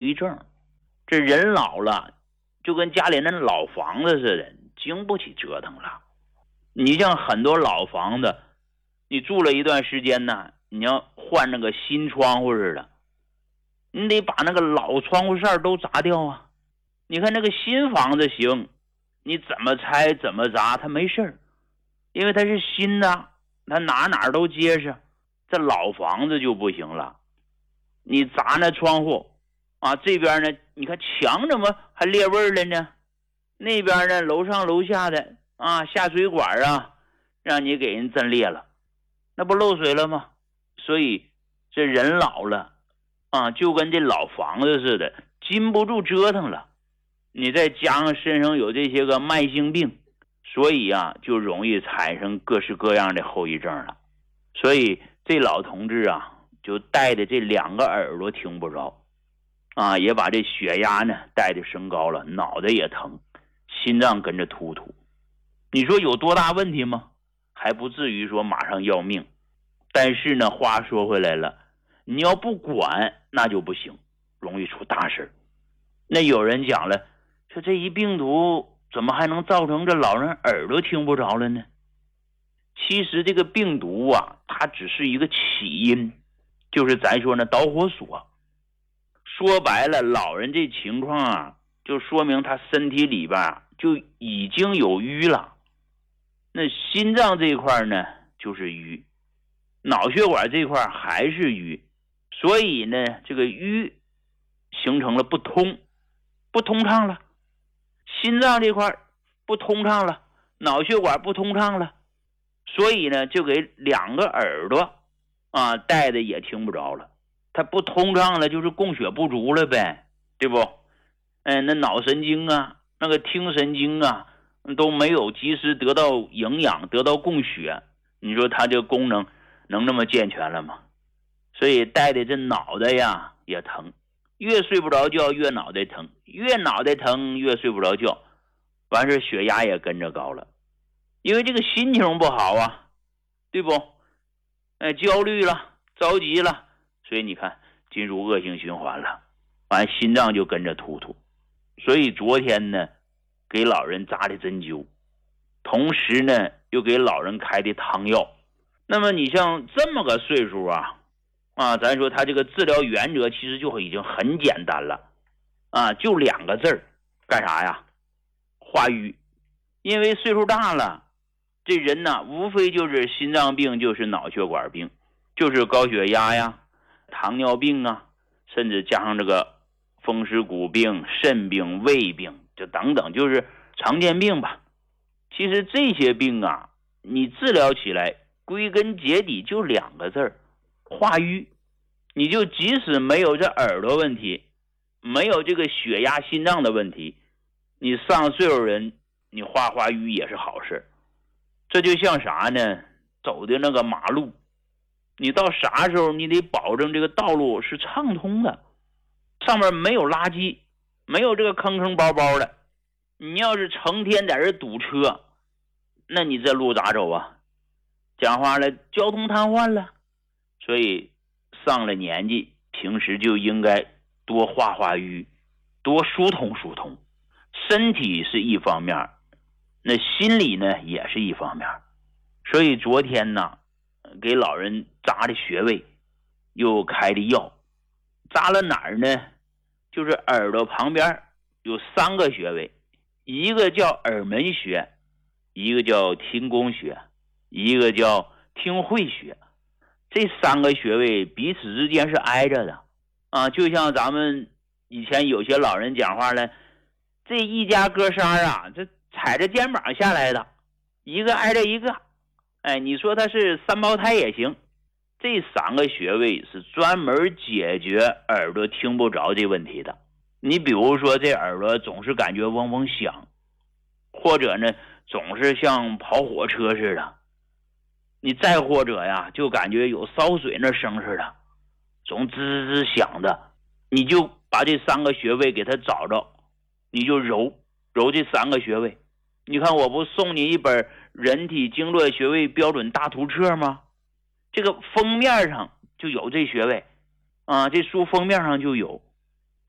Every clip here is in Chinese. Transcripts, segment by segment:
遗症。这人老了就跟家里那老房子似的，经不起折腾了。你像很多老房子，你住了一段时间呢，你要换那个新窗户似的，你得把那个老窗户扇都砸掉啊。你看那个新房子行，你怎么拆怎么砸它没事儿，因为它是新的，它哪都结实。这老房子就不行了，你砸那窗户啊，这边呢你看墙怎么还裂味了呢，那边呢楼上楼下的啊下水管啊让你给人震裂了，那不漏水了吗？所以这人老了啊，就跟这老房子似的，禁不住折腾了。你再加上身上有这些个慢性病，所以啊就容易产生各式各样的后遗症了。所以这老同志啊就带的这2个耳朵听不着啊，也把这血压呢带的升高了，脑袋也疼，心脏跟着突突。你说有多大问题吗？还不至于说马上要命。但是呢话说回来了，你要不管那就不行，容易出大事。那有人讲了，说这一病毒怎么还能造成这老人耳朵听不着了呢？其实这个病毒啊，它只是一个起因，就是咱说呢导火索。说白了，老人这情况啊，就说明他身体里边啊就已经有瘀了。那心脏这一块呢就是瘀，脑血管这块还是瘀，所以呢这个瘀形成了不通畅了，心脏这块不通畅了，脑血管不通畅了，所以呢就给2个耳朵啊带的也听不着了。它不通畅了就是供血不足了呗，对不？那脑神经啊那个听神经啊都没有及时得到营养，得到供血，你说它这个功能能那么健全了吗？所以带的这脑袋呀也疼，越睡不着觉越脑袋疼，越脑袋疼越睡不着觉，完事血压也跟着高了，因为这个心情不好啊，对不？焦虑了，着急了，所以你看进入恶性循环了，完心脏就跟着突突。所以昨天呢给老人扎的针灸，同时呢又给老人开的汤药。那么你像这么个岁数啊，咱说他这个治疗原则其实就已经很简单了啊，就2个字儿，干啥呀？化瘀。因为岁数大了，这人呢无非就是心脏病，就是脑血管病，就是高血压呀、糖尿病啊，甚至加上这个风湿骨病、肾病、胃病，就等等，就是常见病吧。其实这些病啊，你治疗起来归根结底就2个字儿，化瘀。你就即使没有这耳朵问题，没有这个血压心脏的问题，你上岁数人你化瘀也是好事。这就像啥呢？走的那个马路，你到啥时候你得保证这个道路是畅通的，上面没有垃圾，没有这个坑坑包包的。你要是成天在这堵车，那你这路咋走啊？讲话了，交通瘫痪了。所以上了年纪，平时就应该多化瘀，多疏通疏通。身体是一方面，那心理呢也是一方面。所以昨天呢给老人扎的穴位，又开的药。扎了哪儿呢？就是耳朵旁边有3个穴位，一个叫耳门穴，一个叫听宫穴，一个叫听会穴。这3个穴位彼此之间是挨着的啊，就像咱们以前有些老人讲话了，这一家哥仨啊，这踩着肩膀下来的，一个挨着一个。你说他是3胞胎也行。这3个穴位是专门解决耳朵听不着这问题的。你比如说这耳朵总是感觉嗡嗡响，或者呢总是像跑火车似的，你再或者呀就感觉有烧水那声似的，总吱吱响的，你就把这3个穴位给它找着，你就揉这3个穴位。你看我不送你一本人体经络穴位标准大图册吗？这个封面上就有这穴位啊，这书封面上就有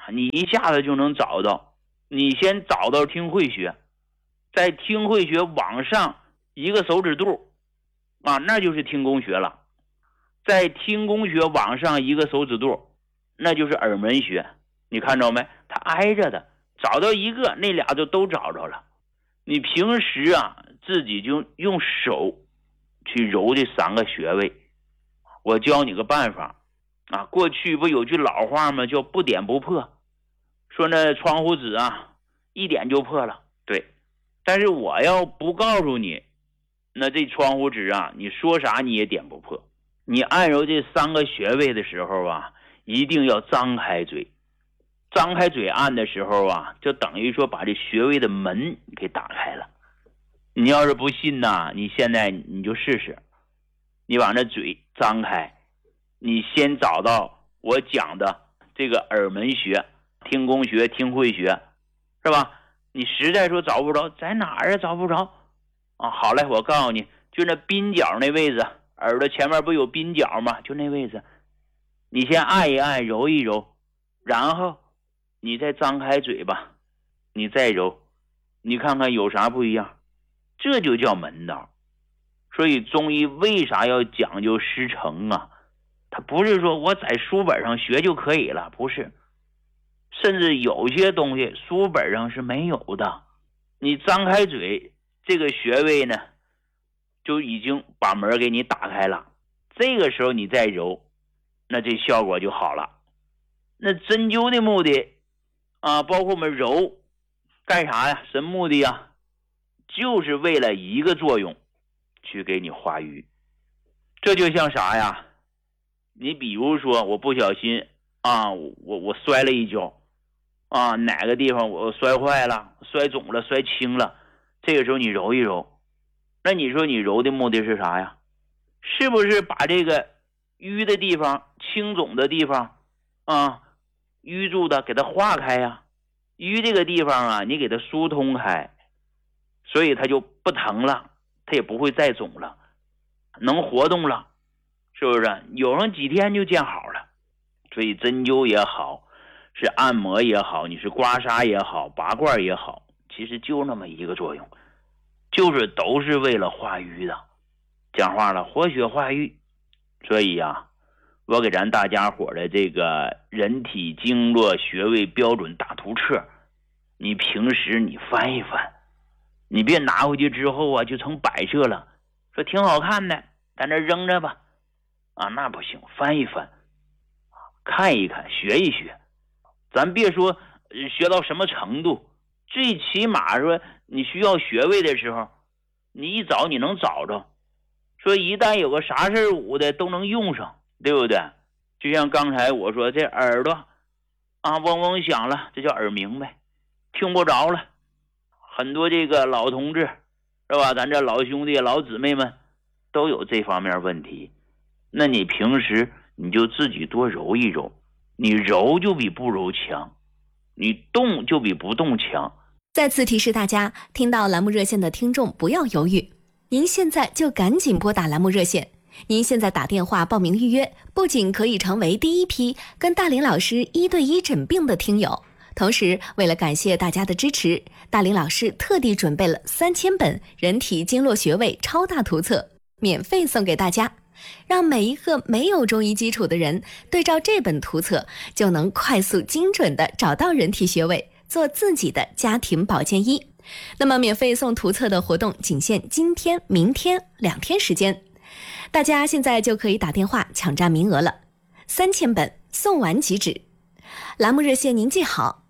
你一下子就能找到。你先找到听会学，在听会学往上一个手指肚那就是听工学了。在听工学往上一个手指肚，那就是耳门学。你看着没？它挨着的，找到一个，那俩就都找着了。你平时自己就用手去揉这3个穴位。我教你个办法过去不有句老话吗？叫不点不破，说那窗户纸一点就破了。对，但是我要不告诉你，那这窗户纸你说啥你也点不破。你按揉这3个穴位的时候一定要张开嘴。张开嘴按的时候就等于说把这穴位的门给打开了。你要是不信你现在你就试试。你把那嘴张开，你先找到我讲的这个耳门穴、听工学、听会学，是吧？你实在说找不着，在哪儿找不着好嘞，我告诉你，就那鬓角那位置，耳朵前面不有鬓角吗？就那位置，你先按一按，揉一揉，然后你再张开嘴巴，你再揉，你看看有啥不一样。这就叫门道。所以中医为啥要讲究师承它不是说我在书本上学就可以了，不是。甚至有些东西书本上是没有的。你张开嘴，这个穴位呢就已经把门给你打开了。这个时候你再揉，那这效果就好了。那针灸的目的包括我们揉干啥呀？什么目的呀？就是为了一个作用，去给你化瘀。这就像啥呀？你比如说我不小心我摔了一跤哪个地方我摔坏了、摔肿了、摔青了，这个时候你揉一揉，那你说你揉的目的是啥呀？是不是把这个瘀的地方、青肿的地方淤住的给它化开呀？瘀这个地方你给它疏通开，所以它就不疼了，它也不会再肿了，能活动了，是不是？有上几天就见好了。所以针灸也好，是按摩也好，你是刮痧也好，拔罐也好，其实就那么一个作用，就是都是为了化瘀的。讲话了，活血化瘀。所以我给咱大家伙的这个人体经络穴位标准大图册，你平时你翻一翻，你别拿回去之后就成摆设了，说挺好看的，在那扔着吧那不行，翻一翻，看一看，学一学。咱别说学到什么程度，最起码说你需要穴位的时候，你一找你能找着，说一旦有个啥事捂的都能用上，对不对？就像刚才我说这耳朵嗡嗡响了，这叫耳鸣呗，听不着了。很多这个老同志是吧，咱这老兄弟老姊妹们都有这方面问题。那你平时你就自己多揉一揉，你揉就比不揉强，你动就比不动强。 再次提示大家，听到栏目热线的听众不要犹豫，您现在就赶紧拨打栏目热线。您现在打电话报名预约，不仅可以成为第一批跟大林老师1对1诊病的听友，同时为了感谢大家的支持，大林老师特地准备了3000本人体经络穴位超大图册，免费送给大家，让每一个没有中医基础的人对照这本图册，就能快速精准地找到人体穴位，做自己的家庭保健医。那么免费送图册的活动仅限今天、明天2天时间，大家现在就可以打电话抢占名额了，3000本送完即止。栏目热线您记好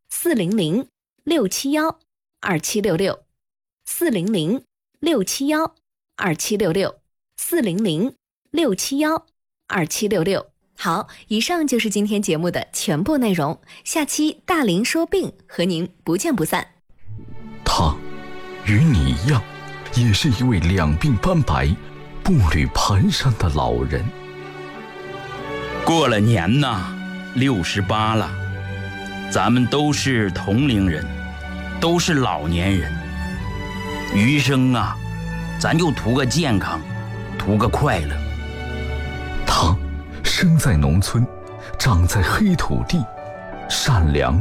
，400-671-2766 400-671-2766 400-671-2766。好，以上就是今天节目的全部内容，下期大林说病和您不见不散。 他与你一样，也是一位两鬓斑白、步履蹒跚的老人。 过了年呐，68了，咱们都是同龄人，都是老年人，余生咱就图个健康，图个快乐。 他生在农村，长在黑土地， 善良